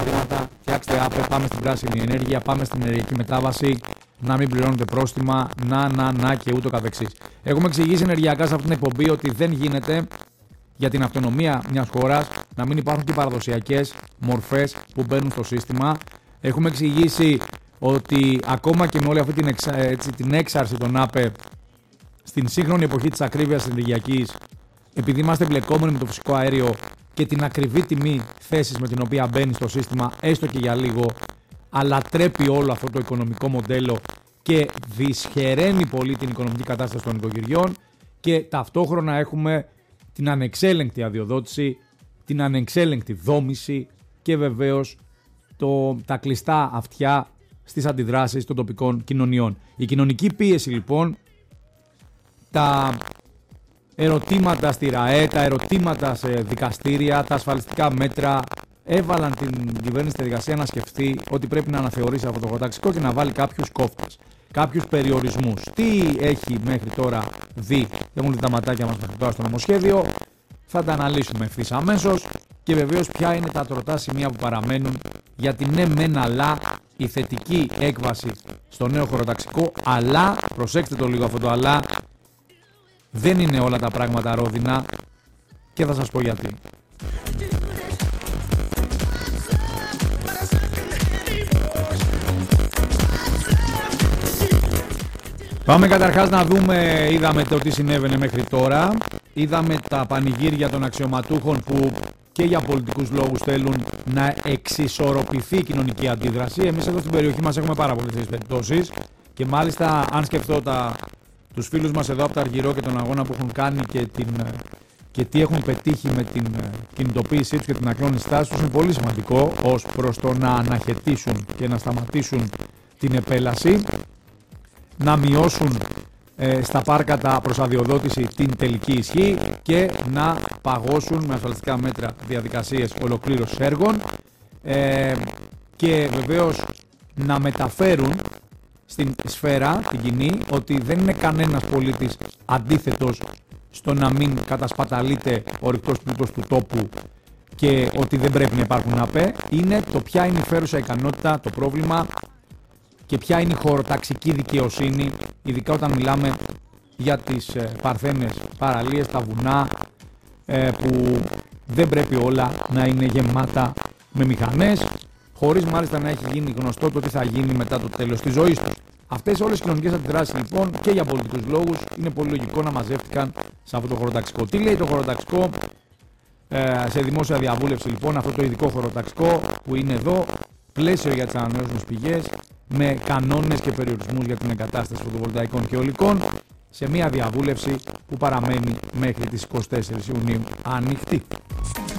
παραδείγματα, φτιάξτε ΑΠΕ, πάμε στην πράσινη ενέργεια, πάμε στην ενεργειακή μετάβαση, να μην πληρώνετε πρόστιμα, να και ούτω καθεξής. Έχουμε εξηγήσει ενεργειακά σε αυτήν την εκπομπή ότι δεν γίνεται για την αυτονομία μιας χώρας να μην υπάρχουν και παραδοσιακές μορφές που μπαίνουν στο σύστημα. Έχουμε εξηγήσει ότι ακόμα και με όλη αυτή την έξαρση των ΑΠΕ στην σύγχρονη εποχή της ακρίβειας ενεργειακής, επειδή είμαστε μπλεκόμενοι με το φυσικό αέριο και την ακριβή τιμή θέσης με την οποία μπαίνει στο σύστημα, έστω και για λίγο, αλατρέπει όλο αυτό το οικονομικό μοντέλο και δυσχεραίνει πολύ την οικονομική κατάσταση των νοικοκυριών, και ταυτόχρονα έχουμε την ανεξέλεγκτη αδειοδότηση, την ανεξέλεγκτη δόμηση και βεβαίως τα κλειστά αυτιά στις αντιδράσεις των τοπικών κοινωνιών. Η κοινωνική πίεση λοιπόν, τα ερωτήματα στη ΡΑΕ, τα ερωτήματα σε δικαστήρια, τα ασφαλιστικά μέτρα έβαλαν την κυβέρνηση στη διαδικασία να σκεφτεί ότι πρέπει να αναθεωρήσει αυτό το χωροταξικό και να βάλει κάποιους κόφτες, κάποιους περιορισμούς. Τι έχει μέχρι τώρα έχουν δει τα ματάκια μας μέχρι τώρα στο νομοσχέδιο, θα τα αναλύσουμε ευθύς αμέσως, και βεβαίως ποια είναι τα τροτά σημεία που παραμένουν για την ναι μεν αλλά η θετική έκβαση στο νέο χωροταξικό, αλλά, προσέξτε το λίγο αυτό το αλλά, δεν είναι όλα τα πράγματα ρόδινα, και θα σας πω γιατί. Πάμε καταρχάς να δούμε, είδαμε το τι συνέβαινε μέχρι τώρα, είδαμε τα πανηγύρια των αξιωματούχων που και για πολιτικούς λόγους θέλουν να εξισορροπηθεί η κοινωνική αντίδραση. Εμείς εδώ στην περιοχή μας έχουμε πάρα πολλές τέτοιες περιπτώσεις, και μάλιστα αν σκεφτώ τους φίλους μας εδώ από τα Αργυρό και τον αγώνα που έχουν κάνει και τι έχουν πετύχει με την κινητοποίησή τους και την ακλόνη στάση τους, είναι πολύ σημαντικό ως προς το να αναχαιτήσουν και να σταματήσουν την επέλαση, να μειώσουν στα πάρκα προς αδειοδότηση την τελική ισχύ και να παγώσουν με ασφαλιστικά μέτρα διαδικασίες ολοκλήρωσης έργων, και βεβαίως να μεταφέρουν στην σφαίρα, την κοινή, ότι δεν είναι κανένας πολίτης αντίθετος στο να μην κατασπαταλείται ο ρηκτός πλούτος του τόπου και ότι δεν πρέπει να υπάρχουν ΑΠΕ. Είναι το ποια είναι η φέρουσα ικανότητα, το πρόβλημα, και ποια είναι η χωροταξική δικαιοσύνη, ειδικά όταν μιλάμε για τις παρθένες παραλίες, τα βουνά, που δεν πρέπει όλα να είναι γεμάτα με μηχανές, χωρίς μάλιστα να έχει γίνει γνωστό το τι θα γίνει μετά το τέλος της ζωής του. Αυτές όλες οι κοινωνικές αντιδράσεις λοιπόν, και για πολιτικούς λόγους, είναι πολύ λογικό να μαζεύτηκαν σε αυτό το χωροταξικό. Τι λέει το χωροταξικό? Σε δημόσια διαβούλευση λοιπόν, αυτό το ειδικό χωροταξικό που είναι εδώ, πλαίσιο για τις ανανεώσιμες πηγές, με κανόνες και περιορισμούς για την εγκατάσταση φωτοβολταϊκών και αιωλικών, σε μια διαβούλευση που παραμένει μέχρι τις 24 Ιουνίου ανοιχτή.